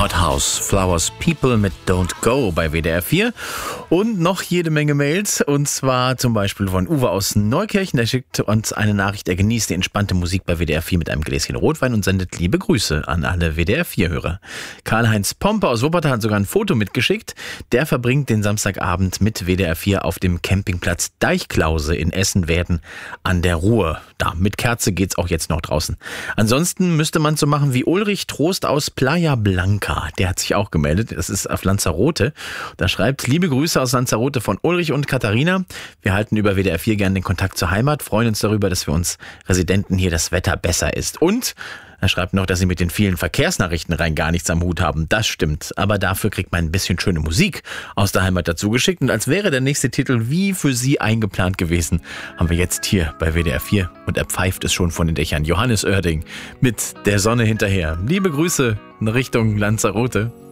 Hot House Flowers People mit Don't Go bei WDR 4 und noch jede Menge Mails, und zwar zum Beispiel von Uwe aus Neukirchen. Der schickt uns eine Nachricht: Er genießt die entspannte Musik bei WDR 4 mit einem Gläschen Rotwein und sendet liebe Grüße an alle WDR 4-Hörer. Karl-Heinz Pompe aus Wuppertal hat sogar ein Foto mitgeschickt. Der verbringt den Samstagabend mit WDR 4 auf dem Campingplatz Deichklause in Essen-Werden an der Ruhr. Da mit Kerze geht's auch jetzt noch draußen. Ansonsten müsste man so machen wie Ulrich Trost aus Playa Blanca. Der hat sich auch gemeldet. Das ist auf Lanzarote. Da schreibt: Liebe Grüße aus Lanzarote von Ulrich und Katharina. Wir halten über WDR 4 gerne den Kontakt zur Heimat, freuen uns darüber, dass für uns Residenten hier das Wetter besser ist. Und er schreibt noch, dass sie mit den vielen Verkehrsnachrichten rein gar nichts am Hut haben. Das stimmt, aber dafür kriegt man ein bisschen schöne Musik aus der Heimat dazu geschickt. Und als wäre der nächste Titel wie für Sie eingeplant gewesen, haben wir jetzt hier bei WDR 4, und er pfeift es schon von den Dächern, Johannes Oerding mit Der Sonne hinterher. Liebe Grüße in Richtung Lanzarote.